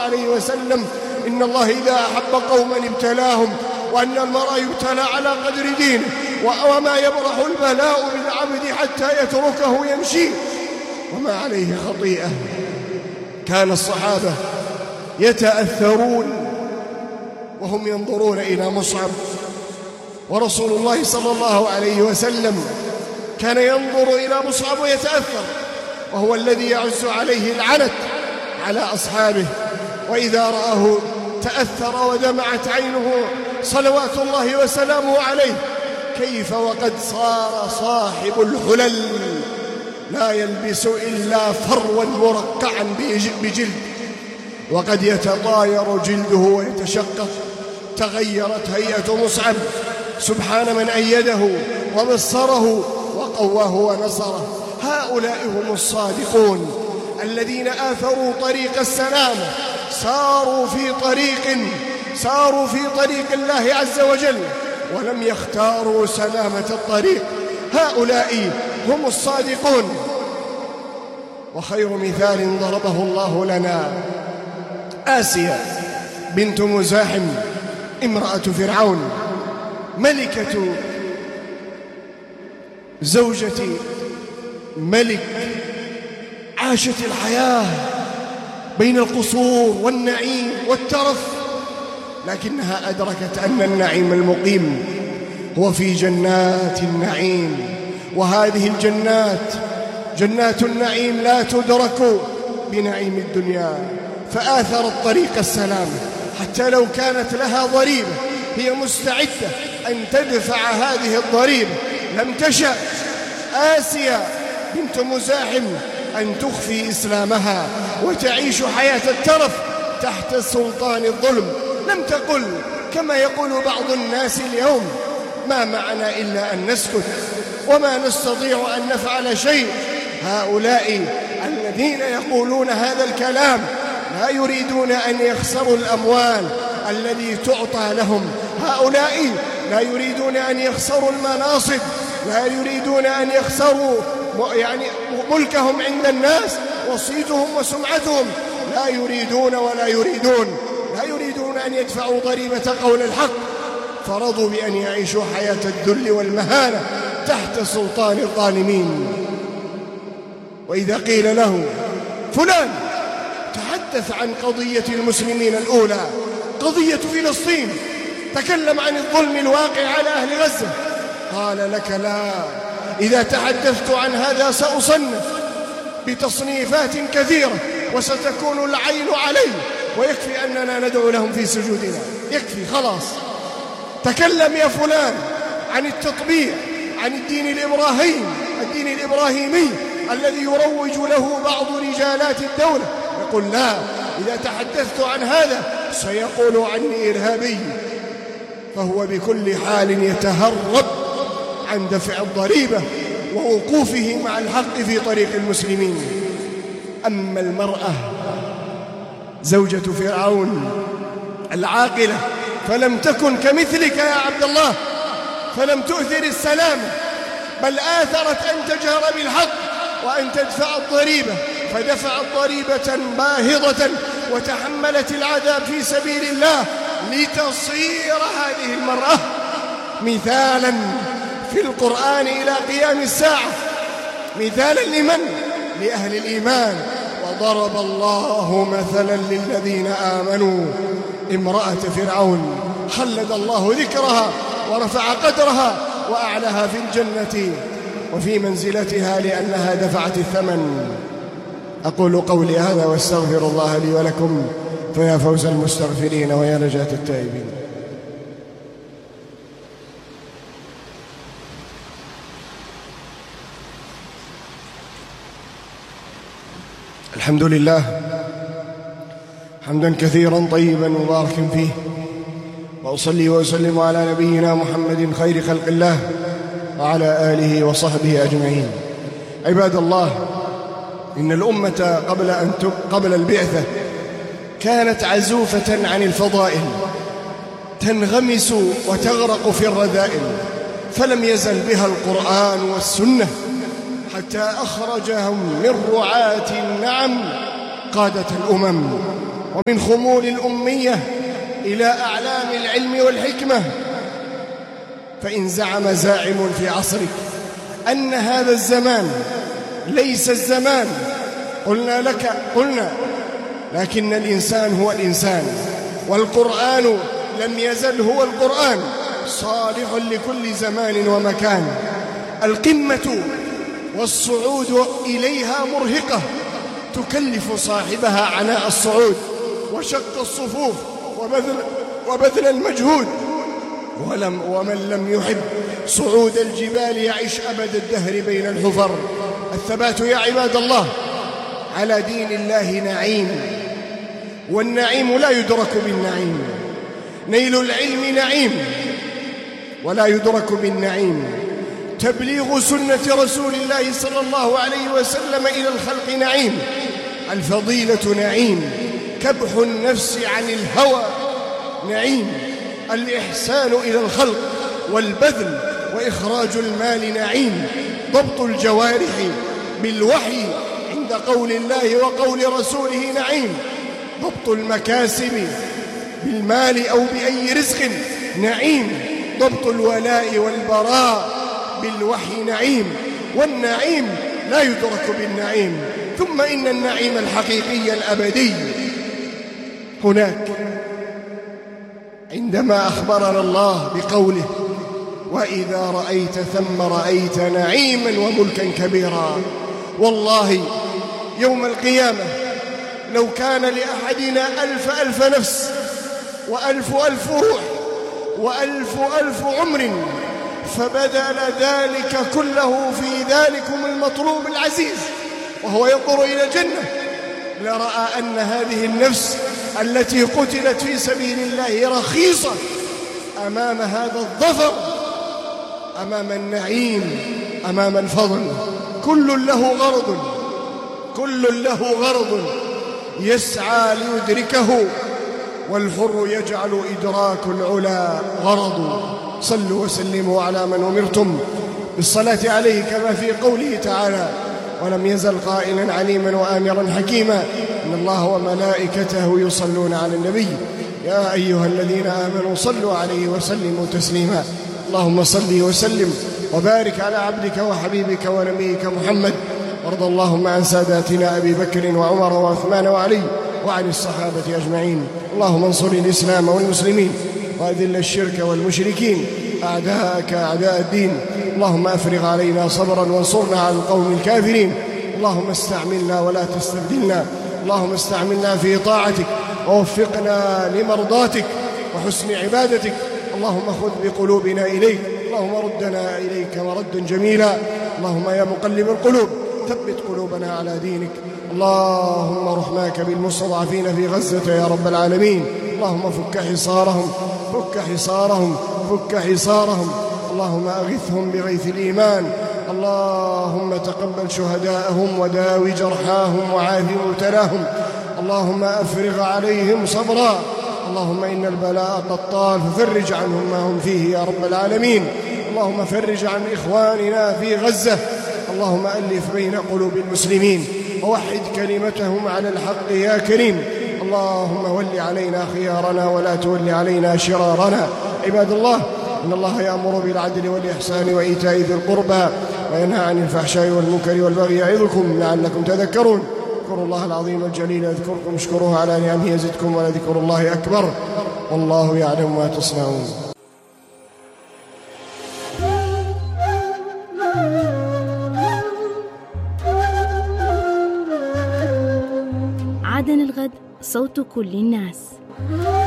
عليه وسلم: إن الله إذا أحب قوما ابتلاهم، وأن المرء يبتلى على قدر دينه، وما يبرح البلاء بالعبد حتى يتركه يمشي وما عليه خطيئة. كان الصحابة يتأثرون وهم ينظرون إلى مصعب، ورسول الله صلى الله عليه وسلم كان ينظر إلى مصعب ويتأثر، وهو الذي يعز عليه العنت على أصحابه، وإذا رآه تأثر ودمعت عينه صلوات الله وسلامه عليه. كيف وقد صار صاحب الحلل لا يلبس إلا فروا مرقعا بجلد، وقد يتطاير جلده ويتشقق. تغيرت هيئة مصعب، سبحان من أيده وبصره وقواه ونصره. هؤلاء هم الصادقون الذين آثروا طريق السلامة، ساروا في طريق الله عز وجل، ولم يختاروا سلامة الطريق. هؤلاء هم الصادقون. وخير مثال ضربه الله لنا آسيا بنت مزاحم، امرأة فرعون، ملكة زوجة ملك، عاشت الحياة بين القصور والنعيم والترف، لكنها أدركت أن النعيم المقيم هو في جنات النعيم، وهذه الجنات جنات النعيم لا تدرك بنعيم الدنيا، فآثرت طريق السلامة حتى لو كانت لها ضريبة هي مستعدة أن تدفع هذه الضريبة. لم تشأ آسيا بنت مزاحم أن تخفي إسلامها وتعيش حياة الترف تحت سلطان الظلم. لم تقل كما يقول بعض الناس اليوم: ما معنا إلا أن نسكت وما نستطيع أن نفعل شيء. هؤلاء الذين يقولون هذا الكلام لا يريدون أن يخسروا الأموال التي تعطى لهم، هؤلاء لا يريدون أن يخسروا المناصب، لا يريدون أن يخسروا ملكهم عند الناس وصيتهم وسمعتهم، لا يريدون أن يدفعوا ضريبة قول الحق، فرضوا بأن يعيشوا حياة الذل والمهانة تحت سلطان الظالمين. وإذا قيل له: فلان تحدث عن قضية المسلمين الأولى، قضية فلسطين، تكلم عن الظلم الواقع على أهل غزة، قال لك: لا، إذا تحدثت عن هذا سأصنف بتصنيفات كثيرة وستكون العين علي، ويكفي أننا ندعو لهم في سجودنا، يكفي خلاص. تكلم يا فلان عن التطبيع، عن الدين الإبراهيمي الذي يروج له بعض رجالات الدولة، يقول: لا، إذا تحدثت عن هذا سيقول عني إرهابي، فهو بكل حال يتهرب عن دفع الضريبة ووقوفه مع الحق في طريق المسلمين. أما المرأة زوجة فرعون العاقلة فلم تكن كمثلك يا عبد الله، فلم تؤثر السلام، بل آثرت أن تجهر بالحق وأن تدفع الضريبة، فدفعت ضريبة باهظة وتحملت العذاب في سبيل الله لتصير هذه المرأة مثالا في القرآن إلى قيام الساعة، مثالا لمن؟ لأهل الإيمان. وضرب الله مثلا للذين آمنوا امرأة فرعون، خلد الله ذكرها ورفع قدرها وأعلها في الجنة وفي منزلتها لأنها دفعت الثمن. أقول قولي هذا واستغفر الله لي ولكم، فيا فوز المستغفرين ويا نجاة التائبين. الحمد لله حمدا كثيرا طيبا مباركا فيه، وأصلي وأسلم على نبينا محمد خير خلق الله وعلى آله وصحبه أجمعين. عباد الله، إن الأمة قبل البعثة كانت عزوفة عن الفضائل، تنغمس وتغرق في الرذائل، فلم يزل بها القرآن والسنة حتى أخرجهم من رعاة النعم قادة الأمم. ومن خمول الأمية إلى أعلام العلم والحكمة. فإن زعم زاعم في عصرك أن هذا الزمان ليس الزمان، قلنا لكن الإنسان هو الإنسان، والقرآن لم يزل هو القرآن، صالح لكل زمان ومكان. القمة والصعود إليها مرهقة، تكلف صاحبها عناء الصعود وشق الصفوف وبذل المجهود. ومن لم يحب صعود الجبال يعيش أبد الدهر بين الحفر. الثبات يا عباد الله على دين الله نعيم، والنعيم لا يدرك بالنعيم. نيل العلم نعيم ولا يدرك بالنعيم. تبليغ سنة رسول الله صلى الله عليه وسلم إلى الخلق نعيم. الفضيلة نعيم. كبح النفس عن الهوى نعيم. الإحسان إلى الخلق والبذل وإخراج المال نعيم. ضبط الجوارح بالوحي عند قول الله وقول رسوله نعيم. ضبط المكاسب بالمال أو بأي رزق نعيم. ضبط الولاء والبراء بالوحي نعيم. والنعيم لا يدرك بالنعيم. ثم إن النعيم الحقيقي الأبدي هناك، عندما أخبرنا الله بقوله: وإذا رأيت ثم رأيت نعيما وملكا كبيرا. والله يوم القيامة لو كان لأحدنا ألف نفس وألف روح وألف عمر فبذل ذلك كله في ذلكم المطلوب العزيز وهو ينظر إلى الجنة، لرأى أن هذه النفس التي قتلت في سبيل الله رخيصة أمام هذا الظفر، أمام النعيم، أمام الفضل. كل له غرض يسعى ليدركه، والحر يجعل إدراك العلا غرض. صلوا وسلموا على من أمرتم بالصلاة عليه كما في قوله تعالى: ولم يزل قائلا عليما وآمرا حكيما إن الله وملائكته يصلون على النبي يا أيها الذين آمنوا صلوا عليه وسلموا تسليما. اللهم صل وسلم وبارك على عبدك وحبيبك ونبيك محمد. وارض اللهم عن ساداتنا أبي بكر وعمر وعثمان وعلي وعن الصحابة أجمعين. اللهم انصر الإسلام والمسلمين وأذل الشرك والمشركين أعداءك أعداء الدين. اللهم أفرغ علينا صبرا وانصرنا على القوم الكافرين. اللهم استعملنا ولا تستبدلنا. اللهم استعملنا في طاعتك ووفقنا لمرضاتك وحسن عبادتك. اللهم خذ بقلوبنا إليك. اللهم ردنا إليك مردا جميلا. اللهم يا مقلب القلوب ثبت قلوبنا على دينك. اللهم رحماك بالمستضعفين في غزة يا رب العالمين. اللهم فك حصارهم. اللهم أغثهم بغيث الإيمان. اللهم تقبل شهداءهم وداوي جرحاهم وعاف مبتلاهم. اللهم أفرغ عليهم صبرا. اللهم إن البلاء قد طال ففرج عنهم ما هم فيه يا رب العالمين. اللهم فرج عن إخواننا في غزة. اللهم ألف بين قلوب المسلمين ووحد كلمتهم على الحق يا كريم. اللهم ول علينا خيارنا ولا تول علينا شرارنا. عباد الله، إن الله يأمر بالعدل والإحسان وإيتاء ذي القربى وينهى عن الفحشاء والمنكر والبغي يعظكم لعلكم تذكرون. اذكروا الله العظيم الجليل يذكركم، اشكروه على نعمه يزدكم، ولذكر الله أكبر والله يعلم ما تصنعون. عدن الغد، صوت كل الناس.